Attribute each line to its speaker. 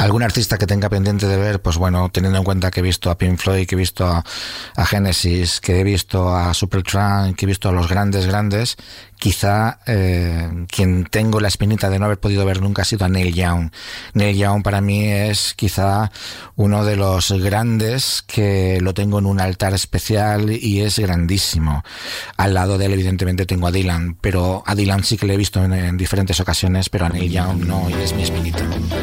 Speaker 1: Algún artista que tenga pendiente de ver, pues bueno, teniendo en cuenta que he visto a Pink Floyd, que he visto a Genesis, que he visto a Supertramp, que he visto a los grandes, quizá quien tengo la espinita de no haber podido ver nunca ha sido a Neil Young. Neil Young para mí es quizá uno de los grandes que lo tengo en un altar especial y es grandísimo. Al lado de él evidentemente tengo a Dylan, pero a Dylan sí que le he visto en diferentes ocasiones, pero a Neil Young no, y es mi espinita.